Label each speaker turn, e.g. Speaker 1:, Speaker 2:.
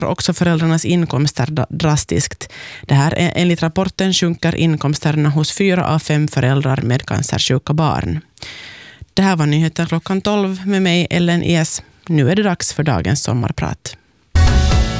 Speaker 1: också föräldrarnas inkomster drastiskt. Det här är, enligt rapporten sjunker inkomsterna hos 4 av 5 föräldrar med cancersjuka barn. Det här var nyheten klockan 12 med mig, Ellen Es. Nu är det dags för dagens sommarprat.